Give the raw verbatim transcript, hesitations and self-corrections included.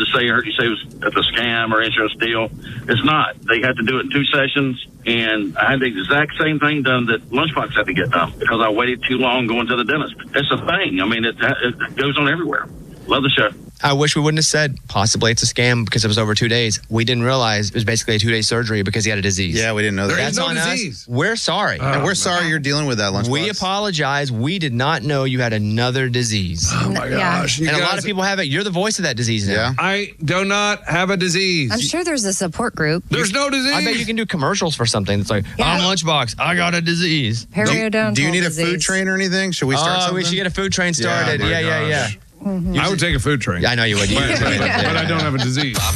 say, I heard you say it was it's a scam or insurance deal. It's not. They had to do it in two sessions, and I had the exact same thing done that Lunchbox had to get done because I waited too long going to the dentist. It's a thing. I mean, it, it goes on everywhere. Love the show. I wish we wouldn't have said possibly it's a scam because it was over two days. We didn't realize it was basically a two-day surgery because he had a disease. Yeah, we didn't know that. There That's is no on disease. us. We're sorry. Oh, And we're man. sorry you're dealing with that, Lunchbox. We apologize. We did not know you had another disease. Oh, my Yeah. gosh. You and a lot guys- of people have it. You're the voice of that disease now. Yeah. I do not have a disease. I'm sure there's a support group. There's no disease. I bet you can do commercials for something that's like, Yeah. I'm Lunchbox. I got a disease. Do you, Periodontal do you need a disease. food train or anything? Should we start Oh, something? we should get a food train Yeah, started. my Yeah, yeah, yeah. gosh. I would take a food train. Yeah, I know you would. You But, would. but I don't have a disease.